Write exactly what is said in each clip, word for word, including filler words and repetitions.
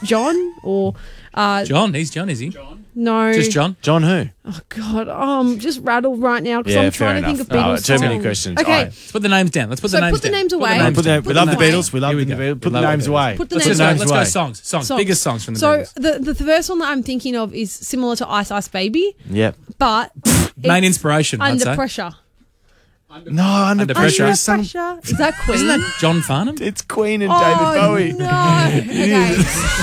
John or uh, John, he's John, is he? John. No, Just John. John who? Oh God, um, just rattled right now because Yeah, I'm fair trying enough. to think of Beatles Oh, too songs. many questions. Okay, All right. Let's put the names down. Let's put So the names put the down. names Put away. names Put the, down. we love the them away. Beatles. We love Here we the go. Beatles. Put We the love names the Beatles. away. Put the Let's names just go. away. Let's go. Let's Songs. Songs. Songs. Biggest songs from the So Beatles. the, the the first one that I'm thinking of is similar to Ice Ice Baby, Yep. but Main it's inspiration, I'd Under say. Pressure. No, under, Under pressure. Under is some- Pressure. Is that Queen? Isn't that John Farnham? It's Queen and oh, David Bowie. No. Okay.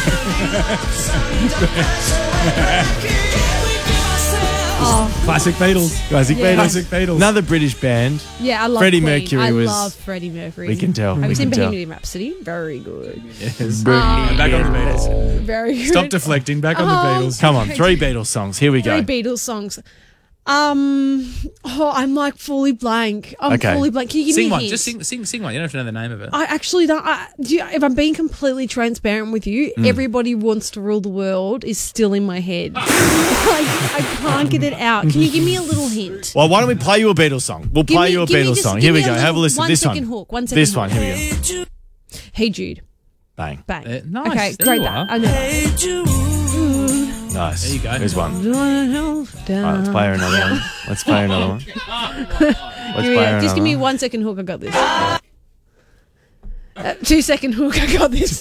oh, Classic Beatles. Classic Yeah. Beatles. Classic Beatles. Another British band. yeah, I love Freddie Queen. Mercury I was- love Freddie Mercury. We can tell. Have we you seen can tell. Bohemian Rhapsody? Very good. Yes. Brilliant. Back on the Beatles. Very good. Stop deflecting. Back on the Oh, Beatles. Come on, three Beatles songs. Here we go. Three Beatles songs. Um, oh, I'm like fully blank. I'm Okay. fully blank. Can you give Sing me a one. hint? Just sing, sing, sing one. You don't have to know the name of it. I actually don't. I, do you, if I'm being completely transparent with you, Mm. Everybody Wants to Rule the World is still in my head. like, I can't get it out. Can you give me a little hint? Well, why don't we play you a Beatles song? We'll Give play me- you a give me Beatles just- song. give Here me we a go. Have a little- listen. one This second one. hook, one second This hook. one. Here we go. Hey Jude. Bang. Bang. Uh, nice. Okay, There great you that. are. I know that. Nice. There you go. Here's one. All Down. right, let's play her another one. Let's play her another one. Let's Give me play a- her just give me another one second hook. I got this. Uh, two second hook. I got this.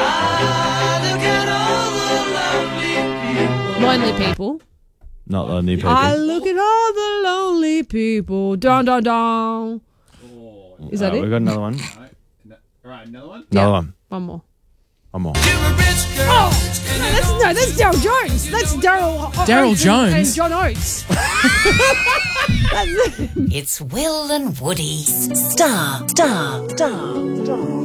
Lonely People. Not lonely people. I look at all the lonely people. Dun dun dun. Is that All right, it? We've got another one. All right, another one. Another Yeah. one. One more. One more. Oh, no, that's no, that's Daryl Jones. That's Daryl. Daryl Oates Jones? and John Oates. It's Will and Woody's Star, Star, Star, Star.